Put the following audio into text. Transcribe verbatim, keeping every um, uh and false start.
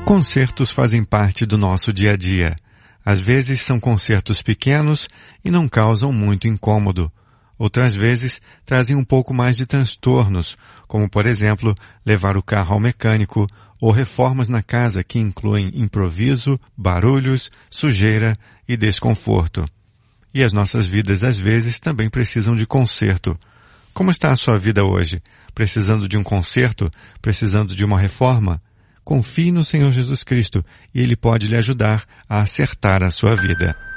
Concertos fazem parte do nosso dia a dia. Às vezes são concertos pequenos e não causam muito incômodo. Outras vezes trazem um pouco mais de transtornos, como por exemplo, levar o carro ao mecânico ou reformas na casa que incluem improviso, barulhos, sujeira e desconforto. E as nossas vidas às vezes também precisam de conserto. Como está a sua vida hoje? Precisando de um conserto? Precisando de uma reforma? Confie no Senhor Jesus Cristo e Ele pode lhe ajudar a acertar a sua vida.